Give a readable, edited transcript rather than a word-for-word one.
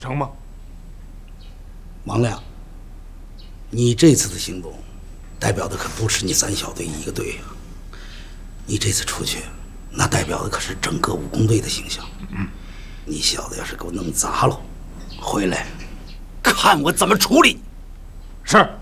成吗？ 王亮，你这次的行动，代表的可不是你三小队一个队呀。你这次出去，那代表的可是整个武工队的形象。你小子要是给我弄砸了，回来，看我怎么处理你。 是。